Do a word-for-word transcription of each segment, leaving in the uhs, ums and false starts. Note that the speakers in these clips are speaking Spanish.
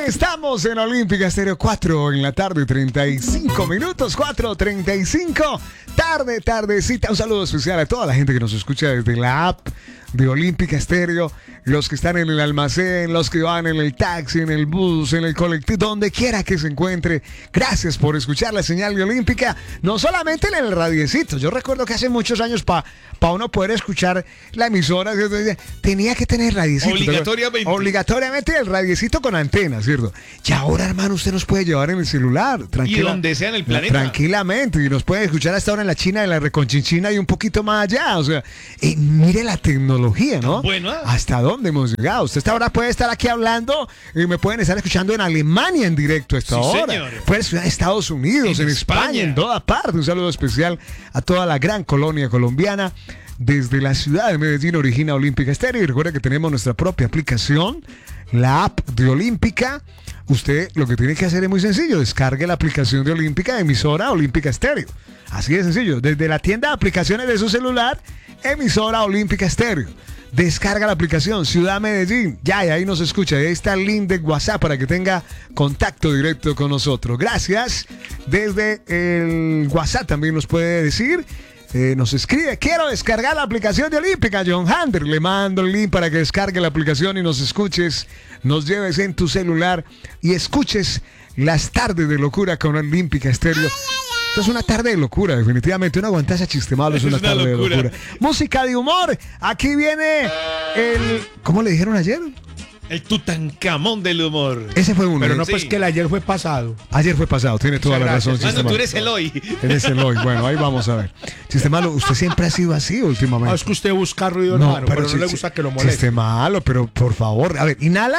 Estamos en Olímpica Estéreo, cuatro en la tarde, treinta y cinco minutos, cuatro treinta y cinco, tarde, tardecita. Un saludo especial a toda la gente que nos escucha desde la app de Olímpica Estéreo, los que están en el almacén, los que van en el taxi, en el bus, en el colectivo, donde quiera que se encuentre. Gracias por escuchar la señal de Olímpica, no solamente en el radiecito. Yo recuerdo que hace muchos años para pa uno poder escuchar la emisora, tenía que tener radiecito. Obligatoriamente. Obligatoriamente el radiecito con antena, ¿cierto? Y ahora, hermano, usted nos puede llevar en el celular. Y donde sea en el planeta. Tranquilamente. Y nos puede escuchar hasta ahora en la China, en la Reconchinchina y un poquito más allá. O sea, eh, mire la tecnología, ¿no? Bueno. ¿Hasta dónde hemos llegado? Usted ahora puede estar aquí hablando y me pueden estar escuchando en Alemania en directo a esta Sí, hora. señor. Puede escuchar en Estados Unidos, en, En España, España. en toda parte. Un saludo especial a toda la gran colonia colombiana. Desde la ciudad de Medellín origina Olímpica Estéreo. Y recuerda que tenemos nuestra propia aplicación, la app de Olímpica. Usted lo que tiene que hacer es muy sencillo: descargue la aplicación de Olímpica, emisora Olímpica Estéreo. Así de sencillo. Desde la tienda de aplicaciones de su celular, emisora Olímpica Estéreo. Descarga la aplicación Ciudad Medellín. Ya, y ahí nos escucha. Ahí está el link de WhatsApp para que tenga contacto directo con nosotros. Gracias. Desde el WhatsApp también nos puede decir. Eh, nos escribe: quiero descargar la aplicación de Olímpica. John Hander, le mando el link para que descargue la aplicación y nos escuches, nos lleves en tu celular y escuches las tardes de locura con Olímpica Estéreo. Esto es una tarde de locura, definitivamente. Una aguantaza chiste malo es una, Es una tarde locura. de locura. Música de humor. Aquí viene el... ¿Cómo le dijeron ayer? El Tutankamón del humor. Ese fue uno. Pero ¿eh? no, pues Sí. que el ayer fue pasado. Ayer fue pasado, tiene toda la Muchas razón. gracias. Chiste Mano, tú malo. eres el hoy. Eres el hoy. Bueno, ahí vamos a ver. Chiste malo, usted siempre ha sido así últimamente. No, es que usted busca ruido, hermano, pero, no chi- le gusta que lo moleste. Chiste malo, pero por favor. A ver, inhala,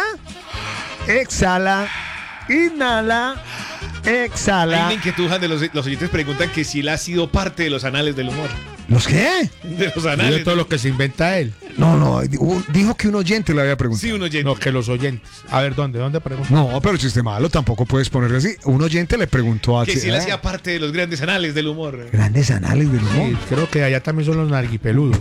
exhala, inhala, Hay exhala. una inquietud, de los, los oyentes preguntan que si él ha sido parte de los anales del humor. ¿Los qué? De los Dile anales. todo lo que se inventa él. No, no, un- dijo que un oyente le había preguntado. Sí, un oyente. No, que los oyentes. A ver, ¿dónde? ¿Dónde pregunta? No, pero chiste malo, tampoco puedes ponerle así. Un oyente le preguntó a Que Ch- si él ¿eh? hacía parte de los grandes anales del humor. Grandes anales del humor. Sí, creo que allá también son los narguipeludos.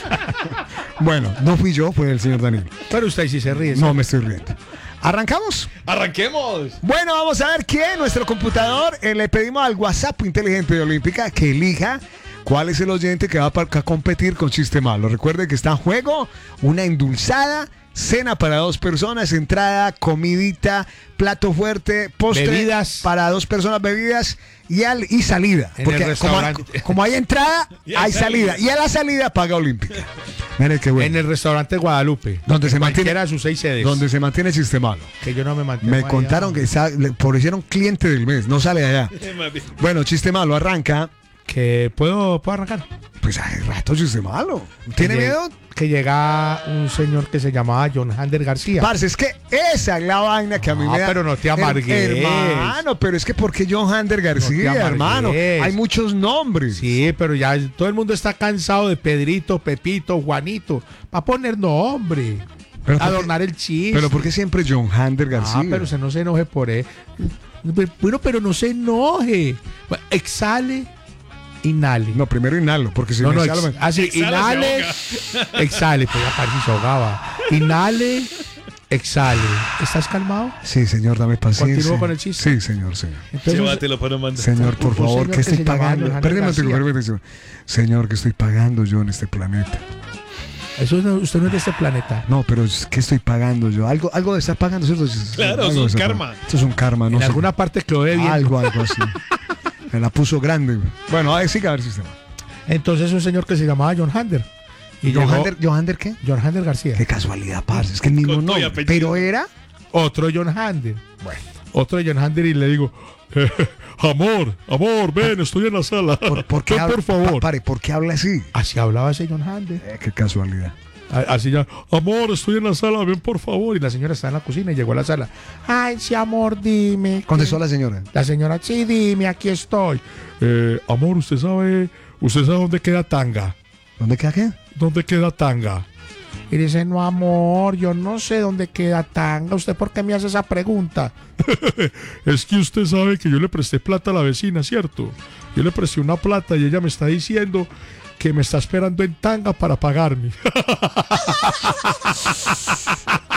Bueno, no fui yo, fue el señor Daniel. Pero usted sí se ríe. ¿sí? No me estoy riendo. ¿Arrancamos? ¡Arranquemos! Bueno, vamos a ver quién, nuestro computador. Eh, le pedimos al WhatsApp inteligente de Olímpica que elija cuál es el oyente que va a, pa- a competir con Chiste Malo. Recuerde que está en juego una endulzada cena para dos personas, entrada, comidita, plato fuerte, postre Bebidas. para dos personas, bebidas y, al, y salida. En Porque el como, restaurante. como hay entrada, Y hay hay salida. salida. Y a la salida paga Olímpica. Mire qué bueno. En el restaurante Guadalupe. Donde se en mantiene- cualquiera de sus seis sedes. Donde se mantiene Chiste Malo. Que yo no me mantengo Me allá. contaron que sa- le pusieron cliente del mes, no sale de allá. Bueno, Chiste Malo arranca. Que puedo, puedo arrancar. Pues hace rato Chiste Malo. ¿Tiene Que miedo? lleg- Que llega un señor que se llamaba John Hander García. Parce, es que esa es la vaina que a mí Ah, me da. pero no te Her- amargues. Hermano, pero es que porque John Hander García, amargues. hermano. Hay muchos nombres. Sí, pero ya todo el mundo está cansado de Pedrito, Pepito, Juanito. Va a poner nombre. Pero ¿por qué- Adornar el chiste. Pero ¿por qué siempre John Hander García? Ah, pero se no se enoje por él. Bueno, pero no se enoje. Bueno, exhale, inhale. No, primero inhalo, porque si No, me no, exhalo ex- me- así, Exhala, inhale, exhale, pues ya parece que se ahogaba. Inhale, exhale. ¿Estás calmado? Sí, señor, dame paciencia. ¿Continúo con el chiste? Sí, señor, señor. Entonces, Llévatelo para no mandar. Señor, por un favor, señor que que estoy se llamaba pagando. John Hander Perdón, García. permítame. Señor, que estoy pagando yo en este planeta. eso no- usted no es de este planeta. No, pero ¿qué estoy pagando yo? Algo, algo de estar pagando, ¿cierto? Claro, Algo es de un estar karma. pagando. Esto es un karma, no En sé. alguna parte quedó debiendo. Algo, algo así. Me la puso grande. güey. Bueno, a ver, siga a ver si se va. Entonces un señor que se llamaba John Hander. Y John llegó- Hander, ¿John Hander qué? John Hander García. Qué casualidad, parce. Es que el mismo Con todo y nombre. apellido. Pero era. Otro John Hander. Bueno, otro John Hander y le digo, amor, amor, ven, estoy en la sala. ¿Por, por qué Ven, habla, por favor. pa- pare, ¿por qué habla así? Así hablaba ese John Hander. Eh, qué casualidad. A- Así ya, amor, estoy en la sala, ven por favor. Y la señora está en la cocina y llegó a la sala. Ay, sí, amor, dime. Contestó ¿qué? la señora. La señora, sí, dime, aquí estoy. Eh, amor, usted sabe, usted sabe dónde queda Tanga. ¿Dónde queda qué? ¿Dónde queda Tanga? Y dice, no, amor, yo no sé dónde queda Tanga. ¿Usted por qué me hace esa pregunta? Es que usted sabe que yo le presté plata a la vecina, ¿cierto? Yo le presté una plata y ella me está diciendo que me está esperando en Tanga para pagarme.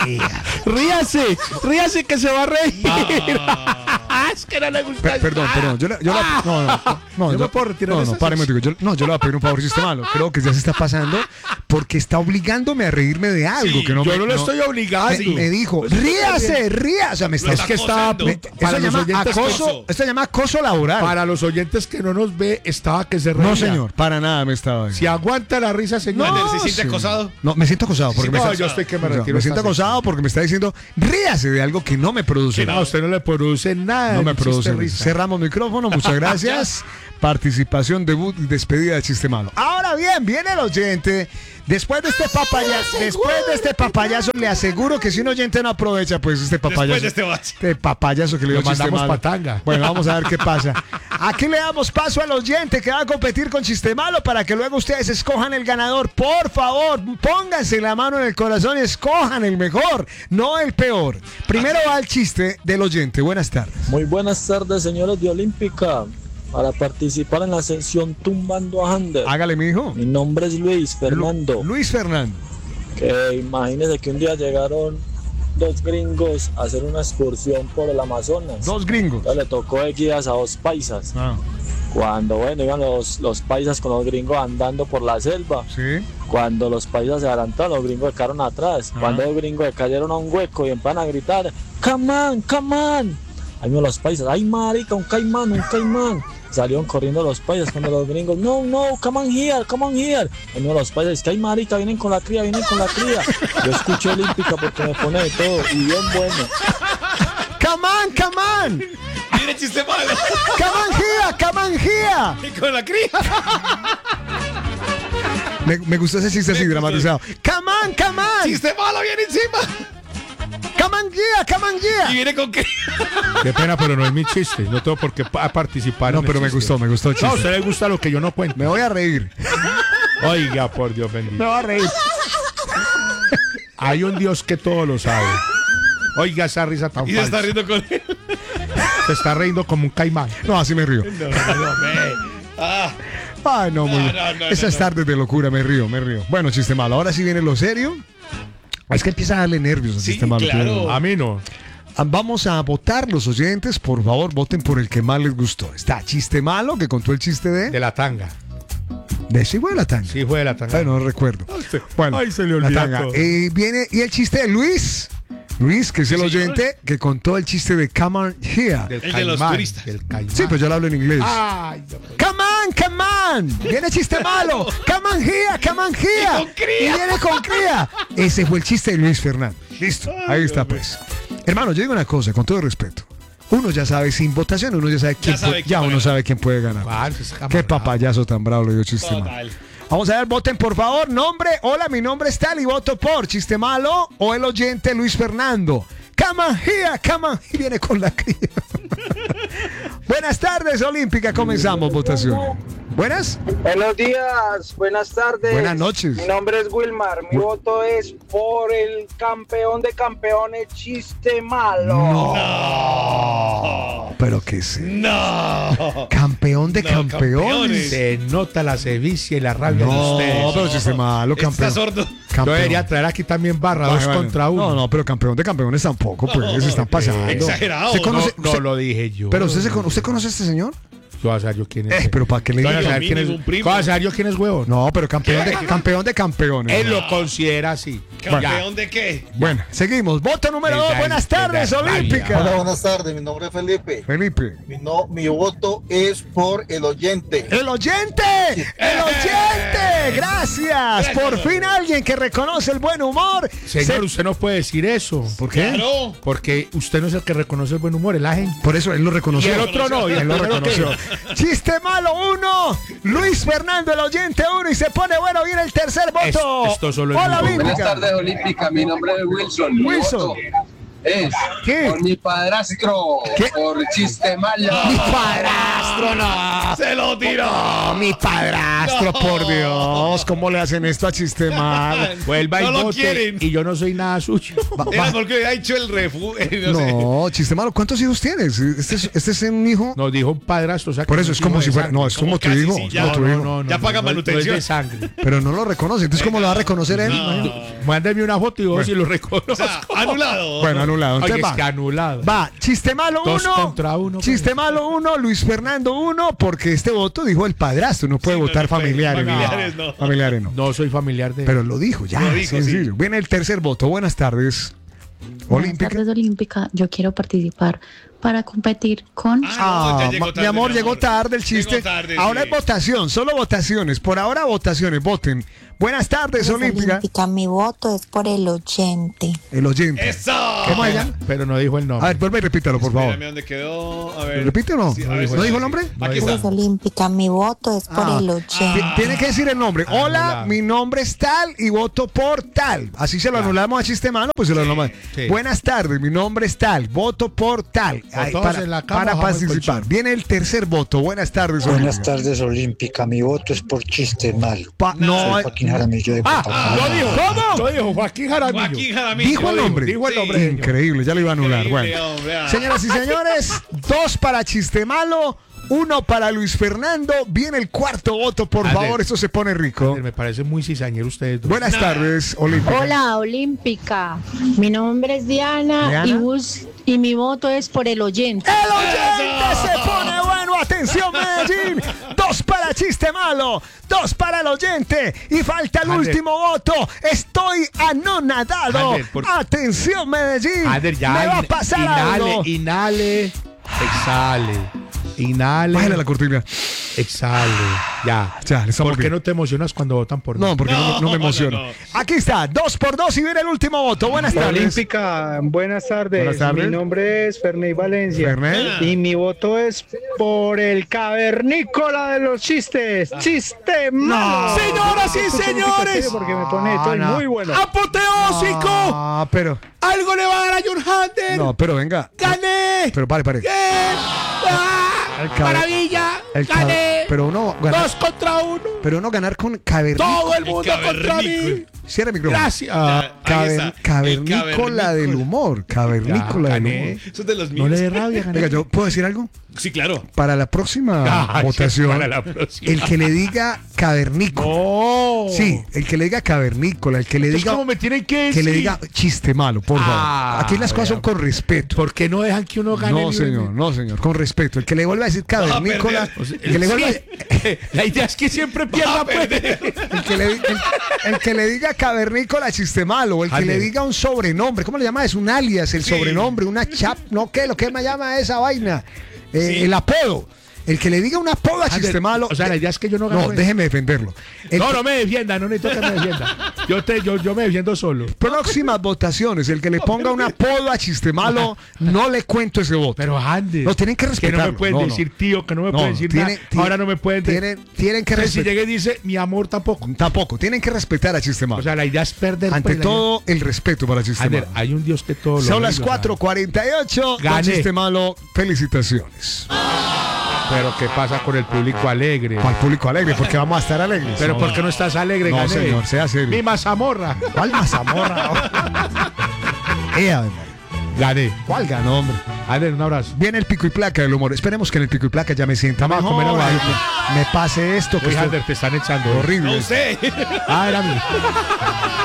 Ríase, ríase que se va a reír. Es que no le gusta. Per- perdón, perdón. Yo, le- yo la- no, no, no, no, Yo yo- me puedo retirar no, de no, esa páreme, sección. digo, yo, no, yo le voy a pedir un favor, Chiste Malo. Creo que ya se está pasando porque está obligándome a reírme de algo Sí, que no Yo me, no lo estoy obligando. me, me dijo, ríase, ríase. O sea, me está, Lo Es está que estaba. acosando. me- eso Para se los, llama oyentes acoso, acoso. esto se llama acoso laboral. para los oyentes que no nos ve, estaba que se reía. no, señor, para nada me estaba ahí. Si aguanta la risa, señor. No, ¿se siente sí. acosado? No, me siento acosado porque Sí, me No, está, yo estoy que me o sea, retiro. me siento esta acosado porque me está diciendo, ríase de algo que no me produce sección. nada. No, usted no le produce nada. No me el chiste produce risa. risa. Cerramos micrófono, muchas gracias. Participación, debut y despedida de Chiste Malo. Ahora bien, viene el oyente. Después de este papayazo, después de este papayazo, le aseguro que si un oyente no aprovecha, pues este papayazo. Después de este bache. Este papayazo que le dio Lo Chiste mandamos Malo. pa' tanga. Bueno, vamos a ver qué pasa. Aquí le damos paso al oyente que va a competir con Chiste Malo para que luego ustedes escojan el ganador. Por favor, pónganse la mano en el corazón y escojan el mejor, no el peor. Primero va el chiste del oyente. Buenas tardes. Muy buenas tardes, señores de Olímpica. Para participar en la sesión Tumbando a Hander. Hágale, mi hijo. Mi nombre es Luis Fernando. Luis Fernando. Que imagínense que un día llegaron dos gringos a hacer una excursión por el Amazonas. Dos gringos. Entonces le tocó de guías a dos paisas. Ah, Cuando, bueno, iban los, los paisas con los gringos andando por la selva. sí. Cuando los paisas se adelantaron, los gringos se quedaron atrás. Ah. Cuando los gringos se cayeron a un hueco y empezaron a gritar, come on, come on. Ahí vienen los paisas, ay marica, un caimán, un caimán. Salieron corriendo los paisas cuando los gringos, no, no, come on here, come on here. Ahí vienen los paisas, que ay marica, vienen con la cría, vienen con la cría. Yo escuché Olímpica porque me pone de todo y bien bueno. Come on, come on. Viene Chiste Malo. Come on here, come on here. Y con la cría. Me, me gustó ese chiste así Me gustó. dramatizado. Come on, come on. Chiste Malo viene encima. Come on here, come on Y here. viene con cría. Qué pena, pero no es mi chiste. No tengo por qué pa- participar. No, en el pero me chiste. gustó, me gustó el No, a chiste. usted le gusta lo que yo no cuento. Me voy a reír. Oiga, por Dios bendito. Me voy a reír. Hay un Dios que todo lo sabe. Oiga esa risa tan Y se está falsa. riendo con él. Se está riendo como un caimán. No, así me río. No, no, ve. Ah, Ay, no, muy No, bien. no, no, Esas no, no. tardes de locura, me río, me río. Bueno, chiste malo. Ahora sí viene lo serio. Es que empieza a darle nervios al Sí, chiste malo. claro. A mí no. Ah, Vamos a votar los oyentes. Por favor, voten por el que más les gustó. Está Chiste Malo, que contó el chiste de... De la tanga. ¿De sí fue la tanga? Sí, fue de la tanga. Ay, no recuerdo. usted- Bueno, ay, se le la olvidó tanga. todo. Eh, viene, y el chiste de Luis. Luis, que es el Sí, señor. oyente que contó el chiste de Come on here. Del El de los caimán, turistas. Del caimán. Sí, pues yo lo hablo en inglés. Ay, Dios mío. Come on, come on. Viene chiste malo. Come on here, come on here. Y con cría. Y viene con cría. Ese fue el chiste de Luis Fernando. Listo. Ahí está, pues. Hermano, yo digo una cosa, con todo respeto. Uno ya sabe, sin votación, uno ya sabe quién sabe puede- quién ya puede uno ganar. sabe quién puede ganar. Ah, ese es Qué camarada. papayazo tan bravo le dio chiste malo. total. Vamos a ver, voten por favor. Nombre, hola, mi nombre es tal y voto por Chiste Malo o el oyente Luis Fernando. Come on here, come on. Y viene con la cría. Buenas tardes, Olímpica. Comenzamos votación. ¿Buenas? Buenos días, buenas tardes. Buenas noches. Mi nombre es Wilmar. Mi Bu- voto es por el campeón de campeones, Chiste Malo. No. Pero qué sé. No. Campeón de No, campeones. campeones. Se nota la sevicia y la rabia de No, ustedes. pero Chiste Malo, Está campeón. sordo. Yo Campeón. debería traer aquí también barra Vale, dos vale. contra uno. No, no, pero campeón de campeones tampoco, pues. Se están pasando. Exagerado. ¿Usted No, conoce, no usted- lo dije yo. pero usted, se con- ¿usted conoce a este señor? Yo voy a saber yo quién es. Eh, pero ¿para qué le Yo voy a digo? saber quién es. Mínimo un primo. Yo voy a saber yo quién es huevo. No, pero campeón de, campeón de campeones. Él lo considera así. ¿Campeón de qué? Bueno, seguimos. Voto número Desde dos. ahí, Buenas tardes, desde ahí. Olímpica. Hola, buenas tardes. Mi nombre es Felipe. Felipe. Mi, no, mi voto es por el oyente. ¡El oyente! ¡El oyente! Gracias. Por fin alguien que reconoce el buen humor. Señor, Se- usted no puede decir eso. ¿Por qué? Claro. Porque usted no es el que reconoce el buen humor, es la gente. Por eso él lo Y reconoció. el otro no. Y Él el lo primero que- reconoció. Chiste malo uno. Luis Fernando, el oyente uno. Y se pone bueno. Viene el tercer voto. Es- esto solo es Hola, muy- Olímpica. Buenas tardes, Olímpica. Mi nombre es Wilson. Mi Wilson. voto es ¿Qué? por mi padrastro, ¿Qué? por chiste malo. Mi padrastro, no. ¡Se lo tiró! No, mi padrastro, No. por Dios. ¿Cómo le hacen esto a Chistemal? Vuelva No y lo vote, quieren. y yo no soy nada suyo. Va- Era va- porque ha hecho el refu. No, sé. No, Chistemalo, ¿cuántos hijos tienes? ¿Este es, este es un hijo? Nos dijo un padrastro, o sea, Por que eso no es como hijo si de fuera. sangre. No, es como tu casi hijo. sí, es ya. como tu No, hijo. no, no, Ya no, paga no, no es manutención. de sangre. Pero no lo reconoce. Entonces, ¿cómo lo va a reconocer él? No. Mándeme una foto y vos si lo reconozco. O sea, anulado. Bueno, anulado. Oye, Entonces es que va. anulado. Va, Chistemalo Dos uno. contra uno, pues. Chistemalo uno, Luis Fernando uno, porque este voto dijo el padrastro. No puede Sí, no, votar no puede. familiares. ni nada. Familiares no. Familiares no. No soy familiar de Pero lo dijo ya. Lo dijo, sencillo. sí. Viene el tercer voto. Buenas tardes. Buenas Olímpica. tardes, Olímpica. Yo quiero participar para competir con... Ah, no, ya Ah, llegó ma- tarde, mi amor, llegó tarde el chiste. Llegó tarde, Ahora sí. es votación, solo votaciones. Por ahora votaciones, voten. Buenas tardes, Olímpica. Mi voto es por el oyente. El oyente. ¡Eso! ¿Cómo ella? Pero no dijo el A nombre. ver, vuelve y repítalo, por favor. Espérame, ¿dónde quedó? A ver. ¿Repite o no? Sí, a ¿No ver, dijo, sí, ¿no dijo sí. el nombre? Aquí Eres está. olímpica, mi voto es por Ah. el Ti- oyente. Tiene que decir el nombre. Hola, Anulado. mi nombre es tal y voto por tal. Así se lo anulamos a Chistemano, pues se lo anulamos. sí. Buenas tardes, mi nombre es tal, voto por tal. Ahí, todos para en la cama, para bajamos el participar. colchón. Viene el tercer voto. Buenas tardes, Olímpica. tardes, Olímpica. Mi voto es por chiste malo. Pa- no, Soy Joaquín Jaramillo de Ah, Bogotá. lo dijo. ¿Cómo? Lo dijo Joaquín Jaramillo. Joaquín Jaramillo. Dijo el nombre. Dijo el Sí. nombre. Increíble, ya lo iba a anular. Increíble, Bueno, hombre, ah. señoras y señores, dos para Chistemalo, uno para Luis Fernando. Viene el cuarto voto, por Ander. favor, esto se pone rico. Me parece muy cizañero ustedes dos. Buenas tardes, Olímpica. Hola, Olímpica. Mi nombre es Diana, Diana. Y, bus- y mi voto es por el oyente. El oyente se pone bueno. Atención, Medellín. Dos para Chistemalo, dos para el oyente. Y falta el Ander. último voto. Estoy anonadado. Ander, por- Atención, Medellín. Ander, ya. Me va a in- pasar inhale, algo. inhale, exhale. Inhale, Bájale la cortina. exhale. Ya. Ya, le estamos ¿Por qué bien. no te emocionas cuando votan por mí? No, porque no, No, no me no, emociono. no. Aquí está, dos por dos y viene el último voto. Buenas tardes. Olímpica, buenas tardes. Buenas tardes. Mi nombre es Ferney Valencia. Ferney. Y mi voto es por el cavernícola de los chistes. ¡Chiste malo! Señoras y Escuchen música señores. seria porque me pone estoy no. muy bueno. ¡Apoteósico! Ah, pero, ¡Algo le va a dar a John Hunter! no, pero venga. ¡Gané! Pero pare, pare. ¡Bien! ¡Ah! El cabe- ¡Maravilla! el cabe- ¡Gané! pero uno ganar, ¡Dos contra uno! pero uno ganar con cavernícola. ¡Todo el mundo El contra mí! cavernícola. Cierra el micrófono. ¡Gracias! Ya, ahí Caver- está. El cavernícola cavernícola. del humor. Cavernícola Ya, del gané. humor. Eso es de los No míos. le dé rabia, gané. Venga, ¿yo puedo decir algo? Sí, claro. Para la próxima Ay, votación, para la próxima. el que le diga cavernícola. ¡Oh! Sí, el que le diga cavernícola, el que le Entonces, diga ¿cómo me tienen que que decir? le diga chiste malo, por favor. Ah, Aquí las cosas son vea. con respeto. ¿Por qué no dejan que uno gane? No, libremente? señor, no, señor, con respeto. El que le vuelva a decir cavernícola, perder. O sea, el que le vuelva sí. La idea es que siempre pierda, pues. el que le, el, el que le diga cavernícola chiste malo, o el que Ande. le diga un sobrenombre, ¿cómo le llama? Es un alias, el Sí. sobrenombre, una chap, no qué, lo que me llama esa vaina, Eh, Sí. el apodo. El que le diga un apodo a Ande, chiste malo. o sea, la idea es que yo no gano No, eso. déjeme defenderlo. El No, que- no me defienda, no necesito que me defienda. Yo, te, yo, yo me defiendo solo. Próximas votaciones, el que le ponga un apodo a chiste malo, no le cuento ese voto. Pero Andes. No, tienen que Que no respetarlo. me pueden No, no. decir tío, que no me No, pueden decir tienen- nada. tienen- Ahora no me pueden decir. Tienen, tienen que Entonces, si respetar. llega y dice mi amor tampoco. Tampoco, tienen que respetar a chiste malo. O sea, la idea es perder. Ante pues, la todo, el respeto para chiste idea- malo. Ander, hay un Dios que todo lo Son ve, las o sea, cuatro cuarenta y ocho. Don Gané. Chiste malo, felicitaciones. Pero ¿qué pasa con el público alegre? Para el público alegre, porque vamos a estar alegres. Pero ¿por qué no estás alegre? No, Gané. señor, sea serio. Mi mazamorra. ¿Cuál mazamorra? Eh, Ave María. Gané. ¿Cuál ganó, hombre? Ander, un abrazo. Viene el pico y placa del humor. Esperemos que en el pico y placa ya me sienta Vamos a mejor. comer agua. Me pase esto que Oye, estoy Ander, te están echando. horrible. No sé. Ah, era mí.